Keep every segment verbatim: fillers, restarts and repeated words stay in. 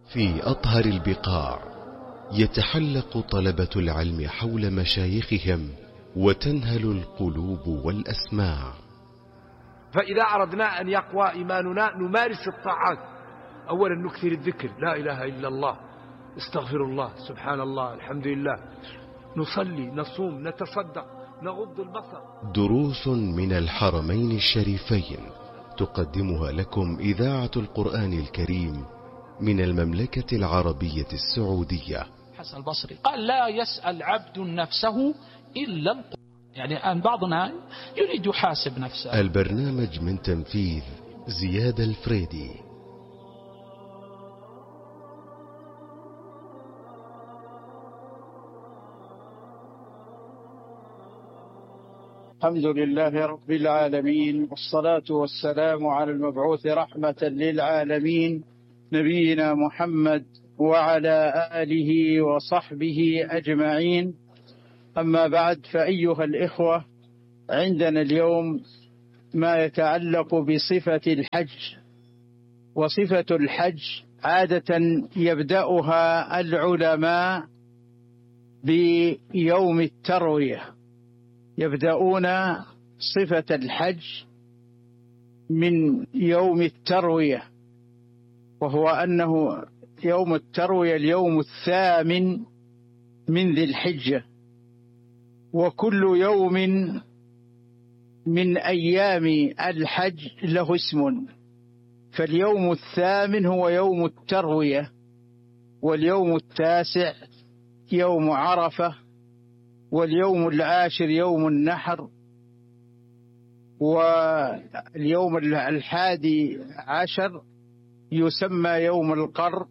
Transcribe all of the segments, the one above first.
في أطهر البقاع يتحلق طلبة العلم حول مشايخهم وتنهل القلوب والأسماع. فإذا أردنا أن يقوى إيماننا نمارس الطاعات. أولا نكثر الذكر، لا إله إلا الله، استغفر الله، سبحان الله، الحمد لله، نصلي، نصوم، نتصدق، نغض البصر. دروس من الحرمين الشريفين تقدمها لكم إذاعة القرآن الكريم من المملكة العربية السعودية. حسن البصري قال: لا يسأل عبد نفسه إلا القرآن. يعني الآن بعضنا يريد يحاسب نفسه. البرنامج من تنفيذ زياد الفريدي. الحمد لله رب العالمين، والصلاة والسلام على المبعوث رحمة للعالمين نبينا محمد وعلى آله وصحبه أجمعين. أما بعد، فأيها الإخوة، عندنا اليوم ما يتعلق بصفة الحج. وصفة الحج عادة يبدأها العلماء بيوم التروية، يبدأون صفة الحج من يوم التروية، وهو أنه يوم التروية اليوم الثامن من ذي الحجة، وكل يوم من أيام الحج له اسم، فاليوم الثامن هو يوم التروية، واليوم التاسع يوم عرفة، واليوم العاشر يوم النحر، واليوم الحادي عشر يسمى يوم القر،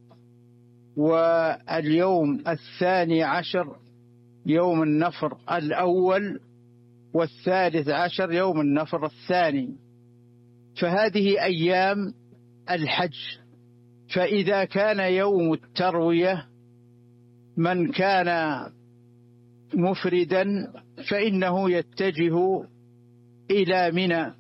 واليوم الثاني عشر يوم النفر الأول، والثالث عشر يوم النفر الثاني. فهذه أيام الحج. فإذا كان يوم التروية من كان مفردا فإنه يتجه إلى منى،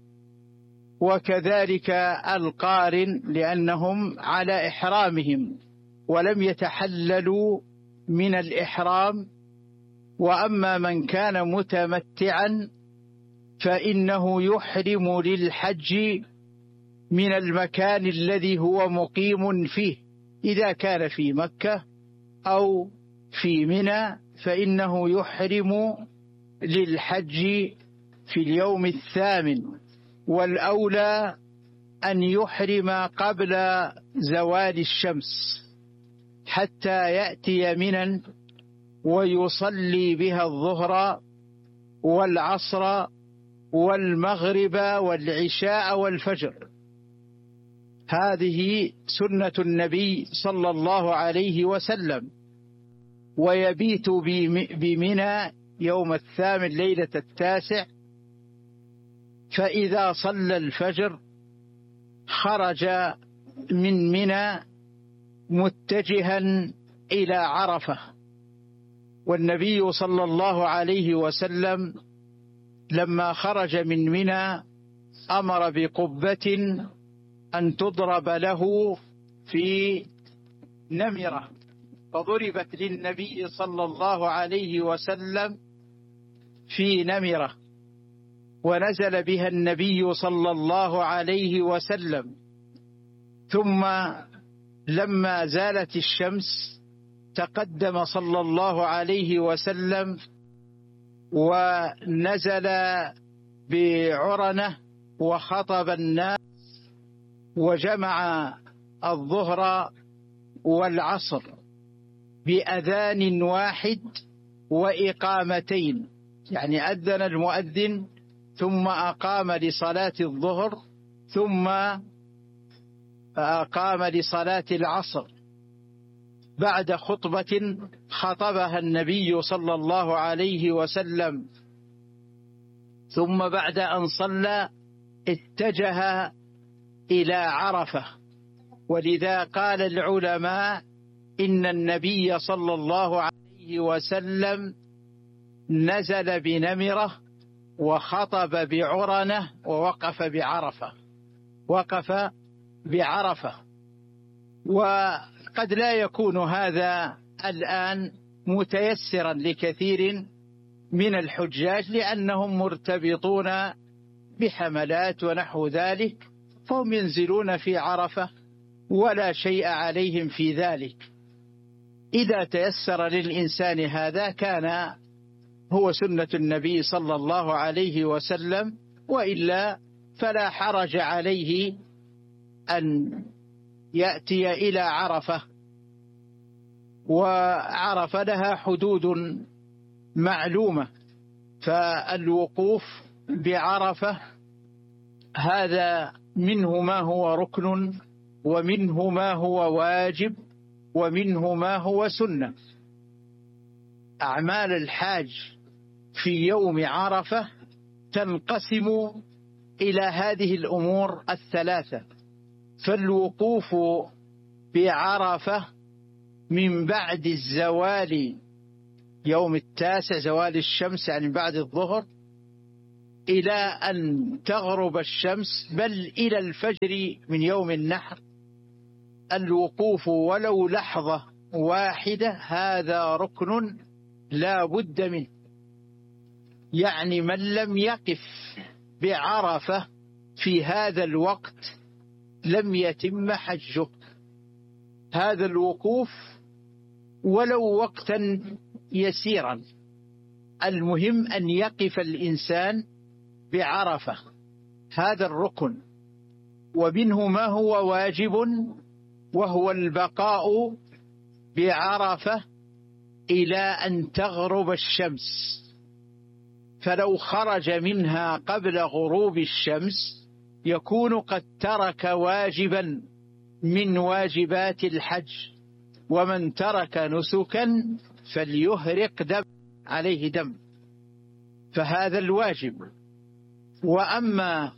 وكذلك القارن لأنهم على إحرامهم ولم يتحللوا من الإحرام. وأما من كان متمتعا فإنه يحرم للحج من المكان الذي هو مقيم فيه، إذا كان في مكة أو في منى فإنه يحرم للحج في اليوم الثامن، والأولى أن يحرم قبل زوال الشمس حتى يأتي منى ويصلي بها الظهر والعصر والمغرب والعشاء والفجر. هذه سنة النبي صلى الله عليه وسلم. ويبيت بمنى يوم الثامن ليلة التاسع، فإذا صلى الفجر خرج من منى متجها إلى عرفة. والنبي صلى الله عليه وسلم لما خرج من منى أمر بقبة أن تضرب له في نمرة، فضربت للنبي صلى الله عليه وسلم في نمرة، ونزل بها النبي صلى الله عليه وسلم. ثم لما زالت الشمس تقدم صلى الله عليه وسلم ونزل بعرنة وخطب الناس وجمع الظهر والعصر بأذان واحد وإقامتين، يعني أذن المؤذن ثم أقام لصلاة الظهر ثم أقام لصلاة العصر بعد خطبة خطبها النبي صلى الله عليه وسلم. ثم بعد أن صلى اتجه إلى عرفة. ولذا قال العلماء إن النبي صلى الله عليه وسلم نزل بنمرة وخطب بعرنة ووقف بعرفة، وقف بعرفة. وقد وقد لا يكون هذا الآن متيسرا لكثير من الحجاج لأنهم مرتبطون بحملات ونحو ذلك، فهم ينزلون في عرفة ولا شيء عليهم في ذلك. إذا تيسر للإنسان هذا كان هو سنة النبي صلى الله عليه وسلم، وإلا فلا حرج عليه أن يأتي إلى عرفة. وعرفة لها حدود معلومة، فالوقوف بعرفة هذا منه ما هو ركن، ومنه ما هو واجب، ومنه ما هو سنة. أعمال الحاج في يوم عرفة تنقسم إلى هذه الأمور الثلاثة. فالوقوف بعرفة من بعد الزوال، يوم التاسع زوال الشمس يعني بعد الظهر، إلى أن تغرب الشمس، بل إلى الفجر من يوم النحر، الوقوف ولو لحظة واحدة هذا ركن لا بد منه. يعني من لم يقف بعرفة في هذا الوقت لم يتم حجه. هذا الوقوف ولو وقتا يسيرا، المهم أن يقف الإنسان بعرفة، هذا الركن. ومنه ما هو واجب، وهو البقاء بعرفة إلى أن تغرب الشمس، فلو خرج منها قبل غروب الشمس يكون قد ترك واجبا من واجبات الحج. ومن ترك نسكا فليهرق دم، عليه دم، فهذا الواجب. وأما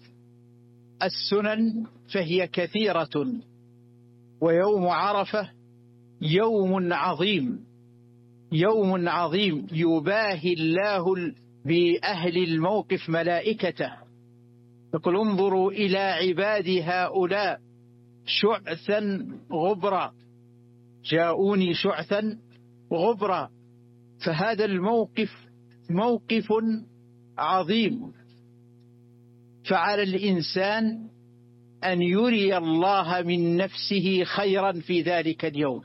السنن فهي كثيرة، ويوم عرفة يوم عظيم، يوم عظيم يباهي الله بأهل الموقف ملائكته، يقول انظروا إلى عبادي هؤلاء شعثا غبرا، جاءوني شعثا غبرا. فهذا الموقف موقف عظيم، فعلى الإنسان أن يري الله من نفسه خيرا في ذلك اليوم،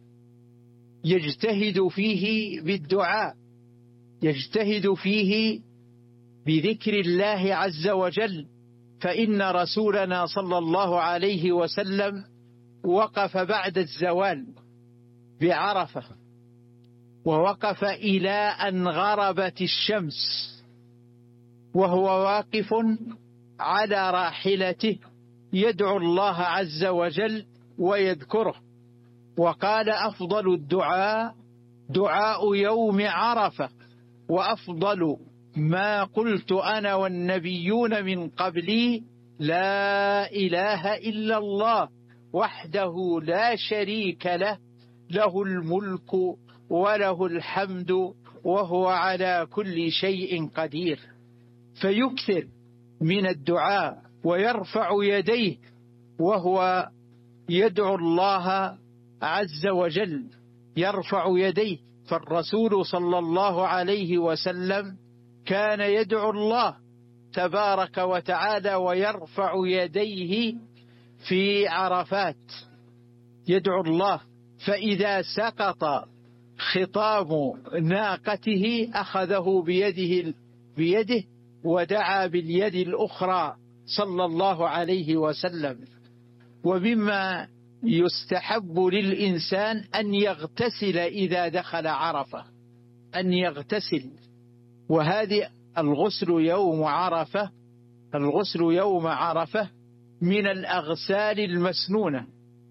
يجتهد فيه بالدعاء، يجتهد فيه بذكر الله عز وجل. فإن رسولنا صلى الله عليه وسلم وقف بعد الزوال بعرفة، ووقف إلى أن غربت الشمس، وهو واقف على راحلته يدعو الله عز وجل ويذكره. وقال أفضل الدعاء دعاء يوم عرفة، وأفضل ما قلت أنا والنبيون من قبلي لا إله إلا الله وحده لا شريك له، له الملك وله الحمد وهو على كل شيء قدير. فيكثر من الدعاء ويرفع يديه وهو يدعو الله عز وجل، يرفع يديه. فالرسول صلى الله عليه وسلم كان يدعو الله تبارك وتعالى ويرفع يديه في عرفات، يدعو الله. فإذا سقط خطام ناقته أخذه بيده بيده ودعا باليد الأخرى صلى الله عليه وسلم. ومما يستحب للإنسان أن يغتسل إذا دخل عرفة، أن يغتسل. وهذه الغسل يوم عرفة، الغسل يوم عرفة من الأغسال المسنونة،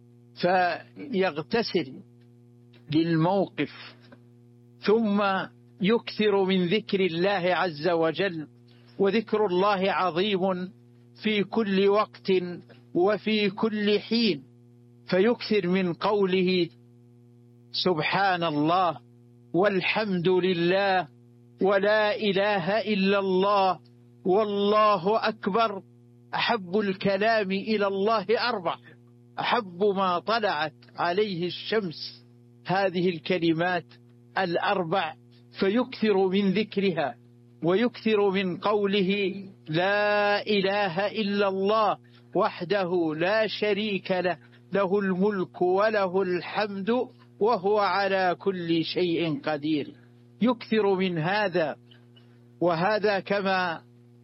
فيغتسل للموقف، ثم يكثر من ذكر الله عز وجل. وذكر الله عظيم في كل وقت وفي كل حين، فيكثر من قوله سبحان الله والحمد لله ولا إله إلا الله والله أكبر. أحب الكلام إلى الله أربع: أحب ما طلعت عليه الشمس هذه الكلمات الأربع، فيكثر من ذكرها ويكثر من قوله لا إله إلا الله وحده لا شريك له، له الملك وله الحمد وهو على كل شيء قدير. يكثر من هذا، وهذا كما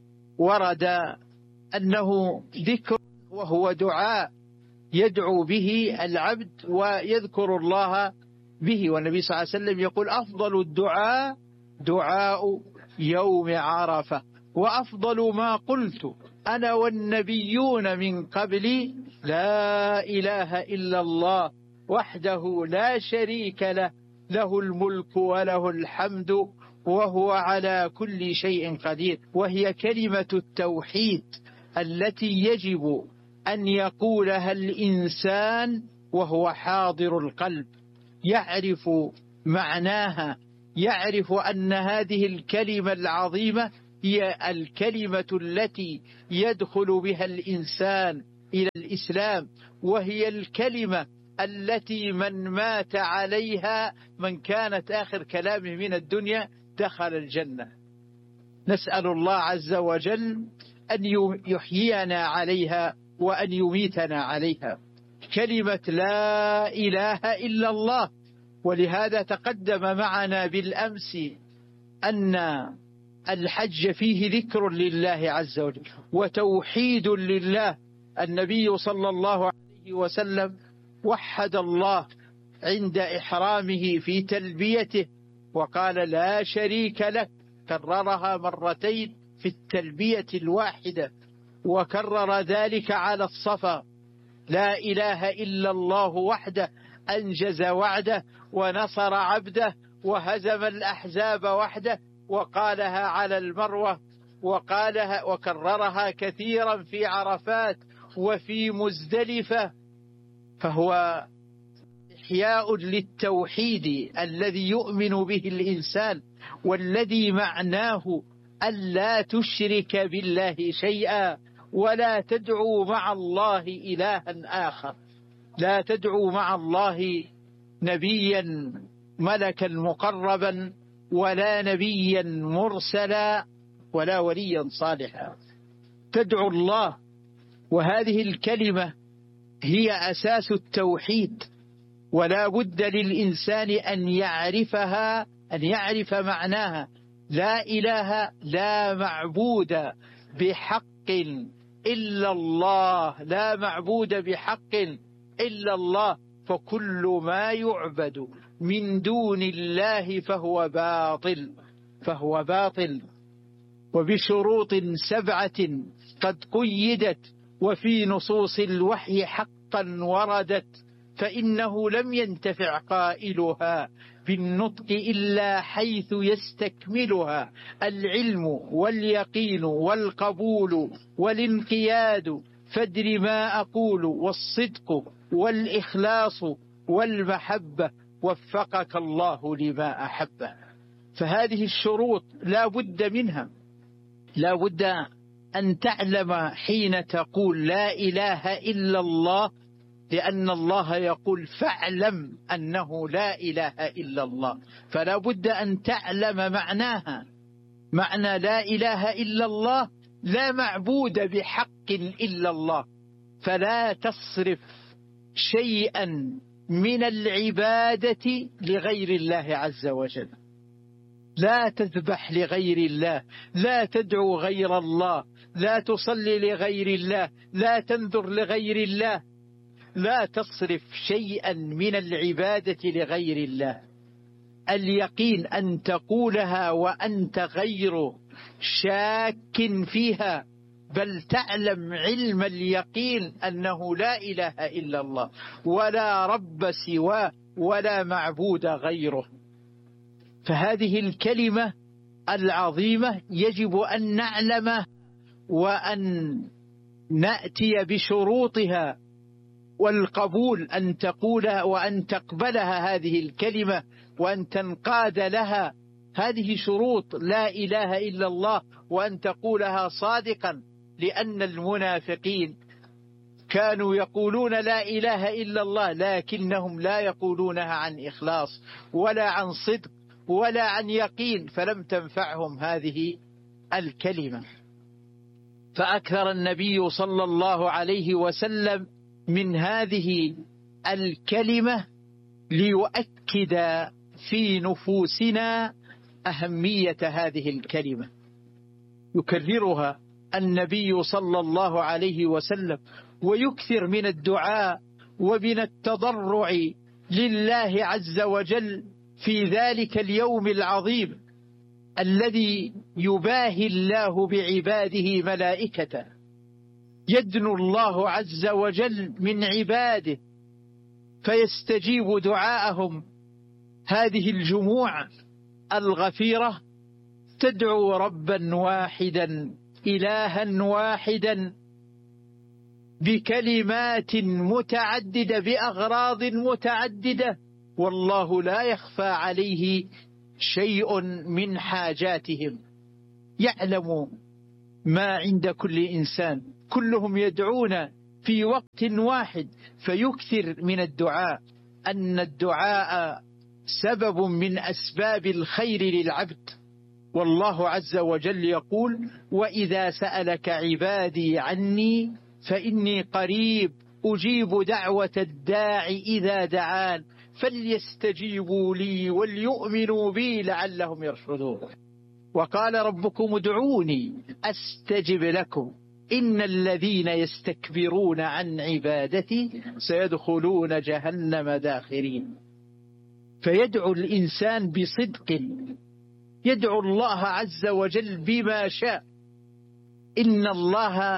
ورد أنه ذكر وهو دعاء يدعو به العبد ويذكر الله به. والنبي صلى الله عليه وسلم يقول أفضل الدعاء دعاء يوم عرفة، وأفضل ما قلت أنا والنبيون من قبلي لا إله إلا الله وحده لا شريك له، له الملك وله الحمد وهو على كل شيء قدير. وهي كلمة التوحيد التي يجب أن يقولها الإنسان وهو حاضر القلب، يعرف معناها، يعرف أن هذه الكلمة العظيمة هي الكلمة التي يدخل بها الإنسان إلى الإسلام، وهي الكلمة التي من مات عليها، من كانت آخر كلامه من الدنيا دخل الجنة. نسأل الله عز وجل أن يحيينا عليها وأن يميتنا عليها. كلمة لا إله إلا الله. ولهذا تقدم معنا بالأمس أن الحج فيه ذكر لله عز وجل وتوحيد لله. النبي صلى الله عليه وسلم وحد الله عند إحرامه في تلبيته وقال لا شريك لك، كررها مرتين في التلبية الواحدة، وكرر ذلك على الصفا. لا إله إلا الله وحده أنجز وعده ونصر عبده وهزم الأحزاب وحده، وقالها على المروة، وقالها وكررها كثيرا في عرفات وفي مزدلفة. فهو إحياء للتوحيد الذي يؤمن به الإنسان، والذي معناه ألا تشرك بالله شيئا ولا تدعو مع الله إلها آخر. لا تدعو مع الله نبيا ملكا مقربا ولا نبيا مرسلا ولا وليا صالحا، تدعو الله. وهذه الكلمة هي أساس التوحيد، ولا بد للإنسان أن يعرفها، أن يعرف معناها. لا إله، لا معبود بحق إلا الله، لا معبود بحق إلا الله، فكل ما يعبد من دون الله فهو باطل، فهو باطل. وبشروط سبعة قد قيدت وفي نصوص الوحي حقا وردت، فإنه لم ينتفع قائلها بالنطق إلا حيث يستكملها العلم واليقين والقبول والانقياد. فادر ما أقول والصدق والإخلاص والمحبة، وفقك الله لما أحبه. فهذه الشروط لا بد منها، لا بد أن تعلم حين تقول لا إله إلا الله، لأن الله يقول فاعلم أنه لا إله إلا الله، فلا بد أن تعلم معناها. معنى لا إله إلا الله لا معبود بحق إلا الله، فلا تصرف شيئا من العبادة لغير الله عز وجل. لا تذبح لغير الله، لا تدعو غير الله، لا تصلي لغير الله، لا تنذر لغير الله، لا تصرف شيئا من العبادة لغير الله. اليقين أن تقولها وأنت غير شاك فيها، بل تعلم علم اليقين أنه لا إله إلا الله ولا رب سواه ولا معبود غيره. فهذه الكلمة العظيمة يجب أن نعلمها وأن نأتي بشروطها، والقبول أن تقولها وأن تقبلها هذه الكلمة وأن تنقاد لها. هذه شروط لا إله إلا الله، وأن تقولها صادقا، لأن المنافقين كانوا يقولون لا إله إلا الله لكنهم لا يقولونها عن إخلاص ولا عن صدق ولا عن يقين، فلم تنفعهم هذه الكلمة. فأكثر النبي صلى الله عليه وسلم من هذه الكلمة ليؤكد في نفوسنا أهمية هذه الكلمة. يكررها النبي صلى الله عليه وسلم ويكثر من الدعاء ومن التضرع لله عز وجل في ذلك اليوم العظيم الذي يباهي الله بعباده ملائكته. يدنو الله عز وجل من عباده فيستجيب دعاءهم. هذه الجموع الغفيرة تدعو ربا واحدا إلها واحدا بكلمات متعددة بأغراض متعددة، والله لا يخفى عليه شيء من حاجاتهم، يعلم ما عند كل إنسان. كلهم يدعون في وقت واحد، فيكثر من الدعاء، أن الدعاء سبب من أسباب الخير للعبد. والله عز وجل يقول: وإذا سألك عبادي عني فإني قريب أجيب دعوة الداع إذا دعان فليستجيبوا لي وليؤمنوا بي لعلهم يرشدون. وقال ربكم ادعوني أستجب لكم إن الذين يستكبرون عن عبادتي سيدخلون جهنم داخرين. فيدعو الإنسان بصدق، يدعو الله عز وجل بما شاء. إن الله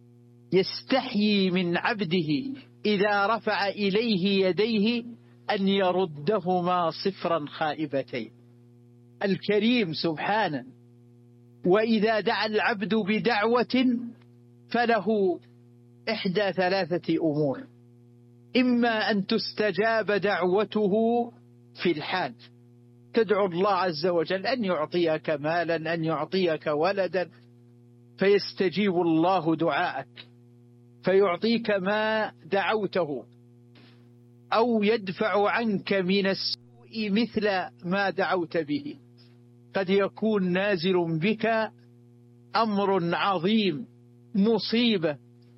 يستحيي من عبده إذا رفع إليه يديه أن يردهما صفرا خائبتين. الكريم سبحانه. وإذا دعا العبد بدعوة فله إحدى ثلاثة أمور: إما أن تستجاب دعوته في الحال، تدعو الله عز وجل أن يعطيك مالا، أن يعطيك ولدا، فيستجيب الله دعاءك فيعطيك ما دعوته، أو يدفع عنك من السوء مثل ما دعوت به. قد يكون نازل بك أمر عظيم، مصيبة،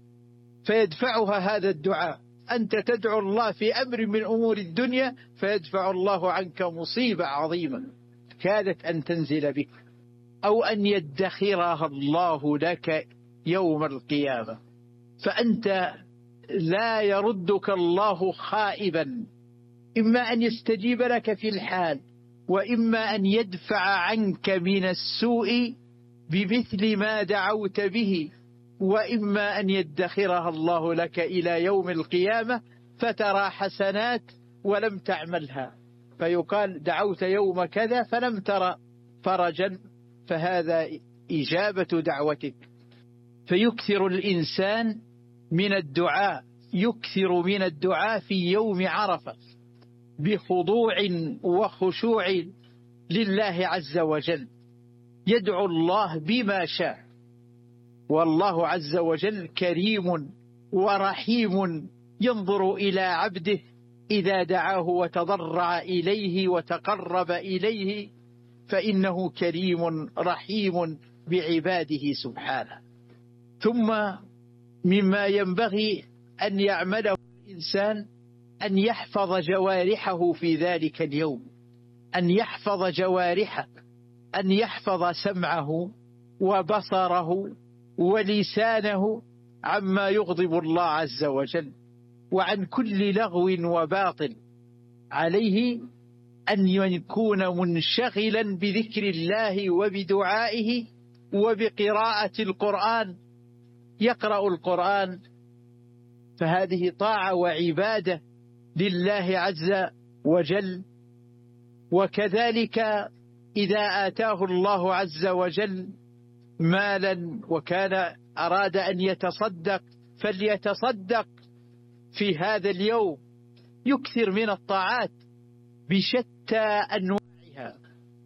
فيدفعها هذا الدعاء. أنت تدعو الله في أمر من أمور الدنيا فيدفع الله عنك مصيبة عظيمة كادت أن تنزل بك، أو أن يدخرها الله لك يوم القيامة، فأنت لا يردك الله خائبا. إما أن يستجيب لك في الحال، وإما أن يدفع عنك من السوء بمثل ما دعوت به، وإما أن يدخرها الله لك إلى يوم القيامة فترى حسنات ولم تعملها، فيقال دعوت يوم كذا فلم ترى فرجا، فهذا إجابة دعوتك. فيكثر الإنسان من الدعاء، يكثر من الدعاء في يوم عرفة بخضوع وخشوع لله عز وجل، يدعو الله بما شاء. والله عز وجل كريم ورحيم، ينظر إلى عبده إذا دعاه وتضرع إليه وتقرب إليه، فإنه كريم رحيم بعباده سبحانه. ثم مما ينبغي أن يعمله الإنسان أن يحفظ جوارحه في ذلك اليوم، أن يحفظ جوارحه، أن يحفظ سمعه وبصره ولسانه عما يغضب الله عز وجل، وعن كل لغو وباطل. عليه أن يكون منشغلا بذكر الله وبدعائه وبقراءة القرآن، يقرأ القرآن، فهذه طاعة وعبادة لله عز وجل. وكذلك إذا آتاه الله عز وجل مالا وكان أراد أن يتصدق فليتصدق في هذا اليوم، يكثر من الطاعات بشتى أنواعها،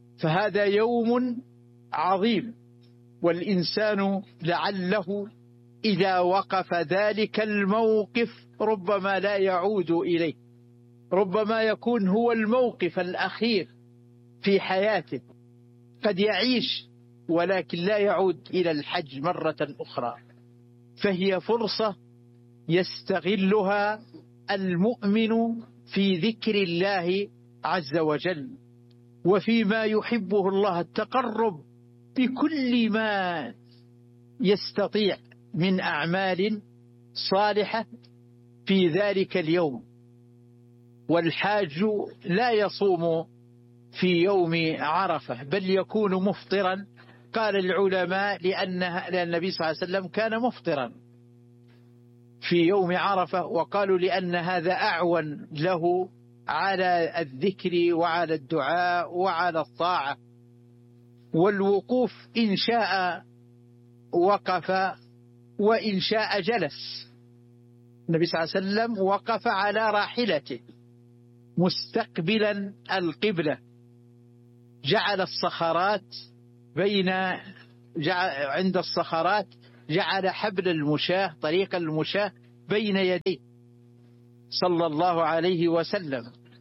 فهذا يوم عظيم. والإنسان لعله إذا وقف ذلك الموقف ربما لا يعود إليه، ربما يكون هو الموقف الأخير في حياته، قد يعيش ولكن لا يعود إلى الحج مرة أخرى. فهي فرصة يستغلها المؤمن في ذكر الله عز وجل وفيما يحبه الله، التقرب بكل ما يستطيع من أعمال صالحة في ذلك اليوم. والحاج لا يصوم في يوم عرفة بل يكون مفطرا، قال العلماء لأن النبي صلى الله عليه وسلم كان مفطرا في يوم عرفة، وقالوا لأن هذا أعون له على الذكر وعلى الدعاء وعلى الطاعة. والوقوف إن شاء وقف وإن شاء جلس. النبي صلى الله عليه وسلم وقف على راحلته مستقبلا القبلة، جعل الصخرات بين جعل عند الصخرات جعل حبل المشاة طريق المشاة بين يديه صلى الله عليه وسلم.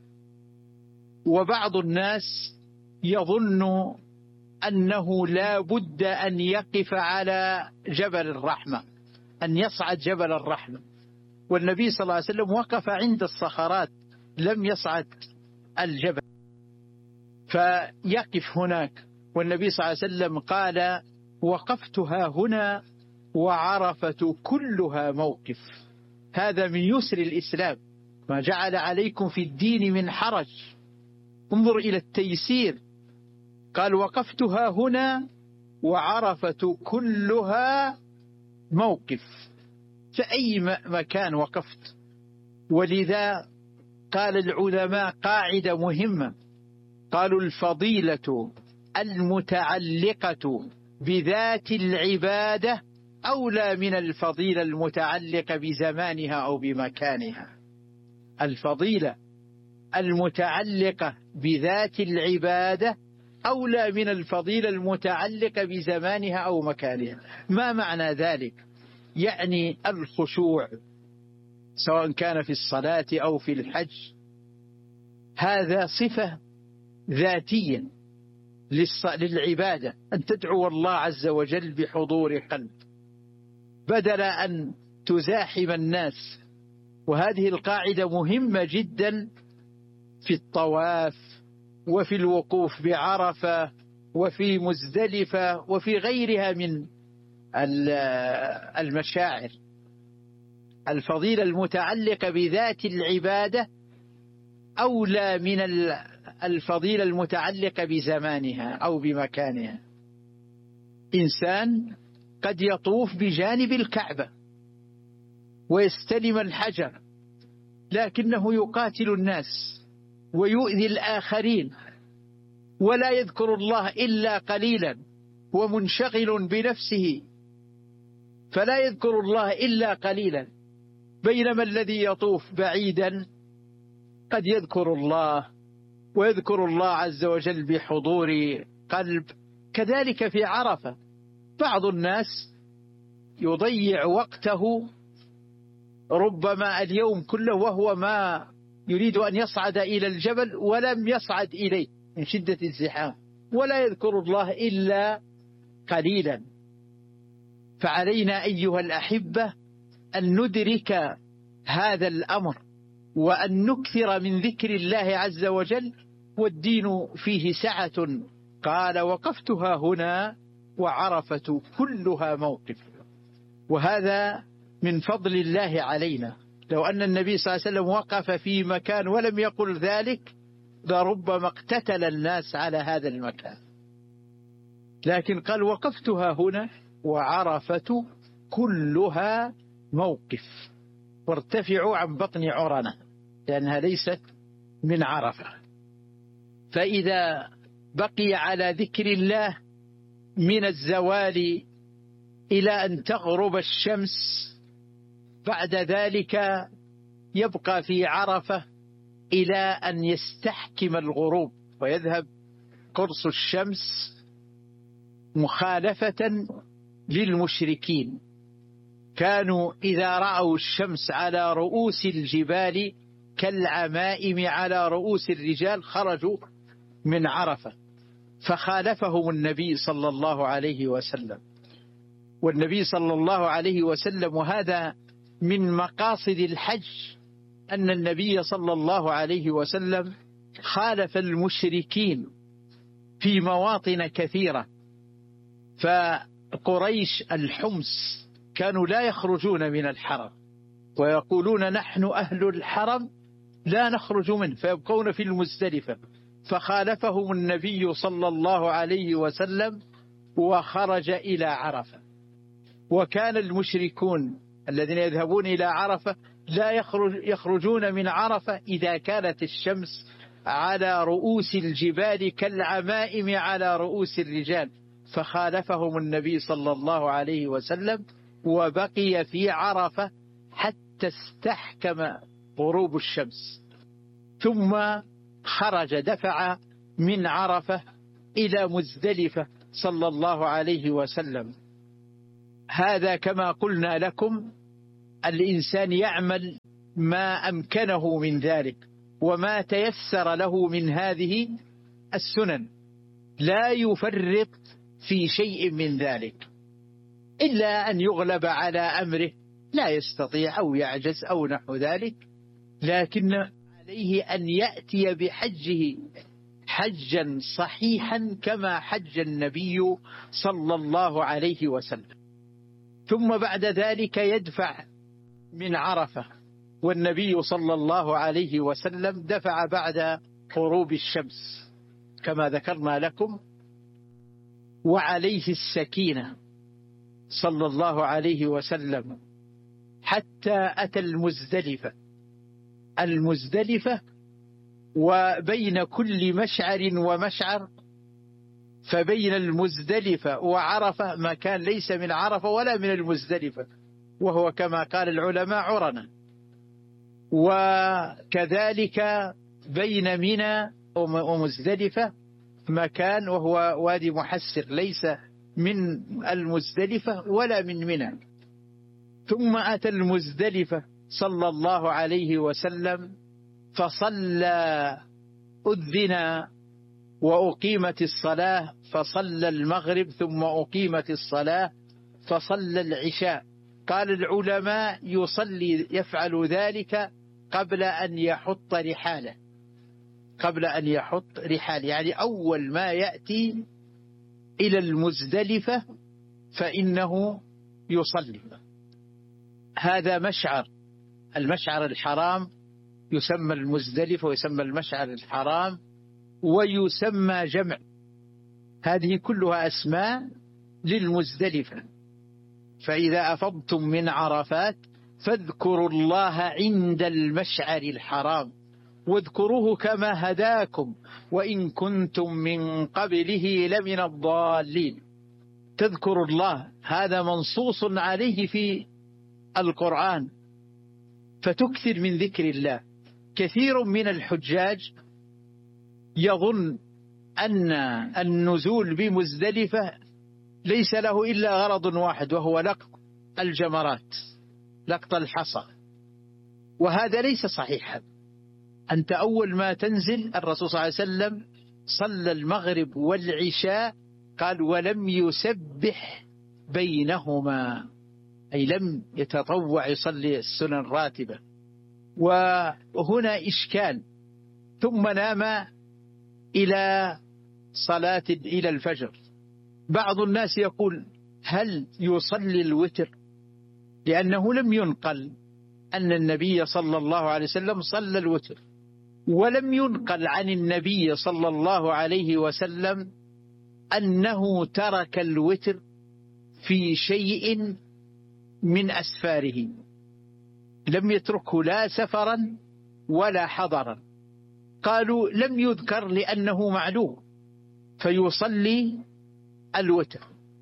وبعض الناس يظن أنه لا بد أن يقف على جبل الرحمة، أن يصعد جبل الرحمة، والنبي صلى الله عليه وسلم وقف عند الصخرات لم يصعد الجبل، فيقف هناك. والنبي صلى الله عليه وسلم قال: وقفتها هنا وعرفة كلها موقف. هذا من يسر الإسلام، ما جعل عليكم في الدين من حرج. انظر إلى التيسير، قال: وقفتها هنا وعرفة كلها موقف، فأي مكان وقفت. ولذا قال العلماء قاعدة مهمة، قالوا: الفضيلة المتعلقة بذات العبادة أولى من الفضيلة المتعلقة بزمانها أو بمكانها. الفضيلة المتعلقة بذات العبادة أولى من الفضيلة المتعلقة بزمانها أو مكانها. ما معنى ذلك؟ يعني الخشوع سواء كان في الصلاة أو في الحج، هذا صفة ذاتية للعبادة، أن تدعو الله عز وجل بحضور قلب بدل أن تزاحم الناس. وهذه القاعدة مهمة جدا في الطواف وفي الوقوف بعرفة وفي مزدلفة وفي غيرها من المشاعر. الفضيلة المتعلقة بذات العبادة أولى من الفضيلة المتعلقة بزمانها أو بمكانها. إنسان قد يطوف بجانب الكعبة ويستلم الحجر، لكنه يقاتل الناس ويؤذي الآخرين ولا يذكر الله إلا قليلا ومنشغل بنفسه، فلا يذكر الله إلا قليلا، بينما الذي يطوف بعيدا قد يذكر الله ويذكر الله عز وجل بحضور قلب. كذلك في عرفة بعض الناس يضيع وقته ربما اليوم كله وهو ما يريد أن يصعد إلى الجبل ولم يصعد إليه من شدة الزحام، ولا يذكر الله إلا قليلا. فعلينا أيها الأحبة أن ندرك هذا الأمر وأن نكثر من ذكر الله عز وجل، والدين فيه سعة. قال: وقفتها هنا وعرفة كلها موقف. وهذا من فضل الله علينا. لو أن النبي صلى الله عليه وسلم وقف في مكان ولم يقل ذلك لربما اقتتل الناس على هذا المكان، لكن قال: وقفتها هنا وعرفة كلها موقف. وارتفعوا عن بطن عرنة لأنها ليست من عرفة. فإذا بقي على ذكر الله من الزوال إلى أن تغرب الشمس، بعد ذلك يبقى في عرفة إلى أن يستحكم الغروب ويذهب قرص الشمس مخالفة للمشركين. كانوا إذا رأوا الشمس على رؤوس الجبال كالعمائم على رؤوس الرجال خرجوا من عرفة، فخالفهم النبي صلى الله عليه وسلم. والنبي صلى الله عليه وسلم، وهذا من مقاصد الحج، أن النبي صلى الله عليه وسلم خالف المشركين في مواطن كثيرة. فقريش الحمص كانوا لا يخرجون من الحرم، ويقولون نحن أهل الحرم لا نخرج منه، فيبقون في المزدلفة. فخالفهم النبي صلى الله عليه وسلم وخرج إلى عرفة. وكان المشركون الذين يذهبون إلى عرفة لا يخرج يخرجون من عرفة إذا كانت الشمس على رؤوس الجبال كالعمائم على رؤوس الرجال، فخالفهم النبي صلى الله عليه وسلم وبقي في عرفة حتى استحكم غروب الشمس، ثم خرج دفع من عرفة إلى مزدلفة صلى الله عليه وسلم. هذا كما قلنا لكم الإنسان يعمل ما أمكنه من ذلك وما تيسر له من هذه السنن، لا يفرط في شيء من ذلك إلا أن يغلب على أمره، لا يستطيع أو يعجز أو نحو ذلك، لكن عليه أن يأتي بحجه حجا صحيحا كما حج النبي صلى الله عليه وسلم. ثم بعد ذلك يدفع من عرفة، والنبي صلى الله عليه وسلم دفع بعد غروب الشمس كما ذكرنا لكم، وعليه السكينة صلى الله عليه وسلم حتى أتى المزدلفة. المزدلفة وبين كل مشعر ومشعر، فبين المزدلفة وعرفة مكان ليس من عرفة ولا من المزدلفة، وهو كما قال العلماء عرنا. وكذلك بين منى ومزدلفة مكان وهو وادي محسر، ليس من المزدلفة ولا من منى. ثم أتى المزدلفة صلى الله عليه وسلم فصلى، أذن وأقيمت الصلاة فصلى المغرب، ثم أقيمت الصلاة فصلى العشاء. قال العلماء يصلي يفعل ذلك قبل أن يحط رحاله، قبل أن يحط رحاله، يعني أول ما يأتي إلى المزدلفة فإنه يصلي. هذا مشعر، المشعر الحرام يسمى المزدلفة ويسمى المشعر الحرام ويسمى جمع، هذه كلها أسماء للمزدلفة. فإذا أفضتم من عرفات فاذكروا الله عند المشعر الحرام واذكروه كما هداكم وإن كنتم من قبله لمن الضالين. تذكروا الله هذا منصوص عليه في القرآن، فتكثر من ذكر الله. كثير من الحجاج يظن أن النزول بمزدلفة ليس له إلا غرض واحد، وهو لقط الجمرات، لقط الحصى، وهذا ليس صحيحا. أنت أول ما تنزل، الرسول صلى الله عليه وسلم صلى المغرب والعشاء قال ولم يسبح بينهما، أي لم يتطوع يصلي السنن الراتبة. وهنا إشكال. ثم نام إلى صلاة إلى الفجر. بعض الناس يقول هل يصلي الوتر؟ لأنه لم ينقل أن النبي صلى الله عليه وسلم صلى الوتر، ولم ينقل عن النبي صلى الله عليه وسلم أنه ترك الوتر في شيء من أسفاره، لم يتركه لا سفرا ولا حضرا. قالوا لم يذكر لأنه معلوم، فيصلي الوتر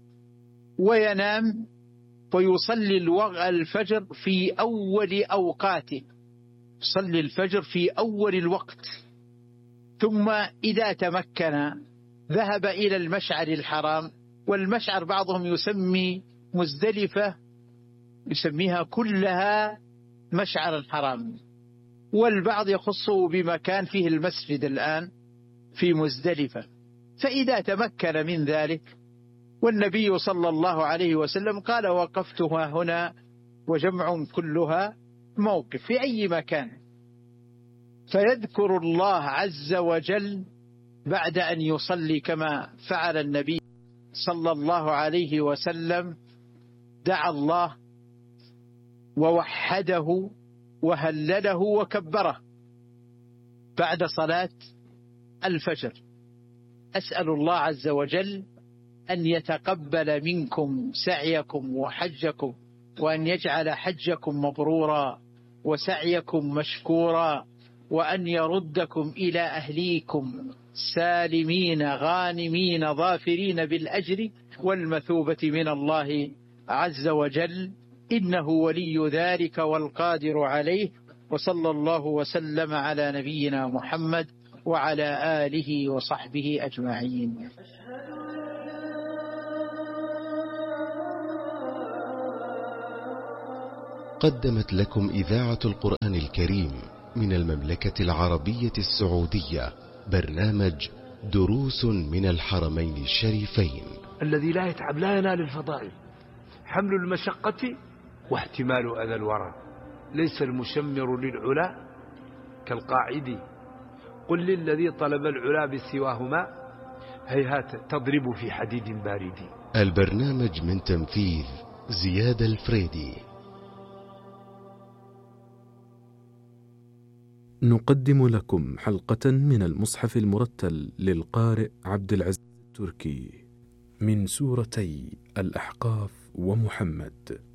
وينام ويصلي الفجر في أول أوقاته، يصلي الفجر في أول الوقت. ثم إذا تمكن ذهب إلى المشعر الحرام، والمشعر بعضهم يسمي مزدلفة يسميها كلها مشعر الحرام، والبعض يخصه بمكان فيه المسجد الآن في مزدلفة. فإذا تمكن من ذلك، والنبي صلى الله عليه وسلم قال وقفتها هنا وجمع كلها موقف في أي مكان، فيذكر الله عز وجل بعد أن يصلي كما فعل النبي صلى الله عليه وسلم، دعا الله ووحده وهلله وكبره بعد صلاة الفجر. أسأل الله عز وجل أن يتقبل منكم سعيكم وحجكم، وأن يجعل حجكم مبرورا وسعيكم مشكورا، وأن يردكم إلى أهليكم سالمين غانمين ظافرين بالأجر والمثوبة من الله عز وجل، إنه ولي ذلك والقادر عليه. وصلى الله وسلم على نبينا محمد وعلى آله وصحبه أجمعين. قدمت لكم إذاعة القرآن الكريم من المملكة العربية السعودية برنامج دروس من الحرمين الشريفين. الذي لا يتعب لا ينال الفضائل. حمل المشقة واحتمال أذى الورى. ليس المشمر للعلا كالقاعد، قل للذي طلب العلا بسواهما هيهات تضرب في حديد بارد. البرنامج من تنفيذ زياد الفريدي. نقدم لكم حلقة من المصحف المرتل للقارئ عبد العزيز التركي من سورتي الأحقاف ومحمد.